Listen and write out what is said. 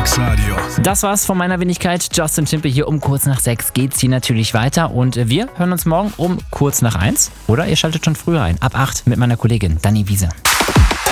Deluxe Radio. Das war's von meiner Wenigkeit. Justin Timpe hier um kurz nach 6 geht's hier natürlich weiter. Und wir hören uns morgen um kurz nach 1. Oder ihr schaltet schon früher ein. Ab 8 mit meiner Kollegin Dani Wiese.